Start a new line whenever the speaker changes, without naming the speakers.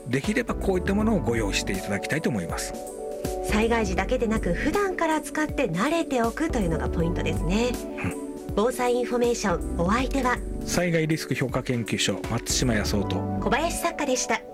できればこういったものをご用意していただきたいと思います。
災害時だけでなく普段から使って慣れておくというのがポイントですね。防災インフォメーション、お相手は
災害リスク評価研究所松島康夫と
小林作家でした。